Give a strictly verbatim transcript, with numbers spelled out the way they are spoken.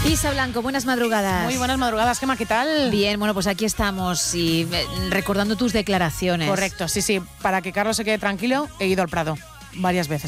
Isa Blanco, buenas madrugadas. Muy buenas madrugadas, Gemma, ¿qué tal? Bien, bueno, pues aquí estamos y eh, recordando tus declaraciones. Correcto, sí, sí. Para que Carlos se quede tranquilo, he ido al Prado varias veces.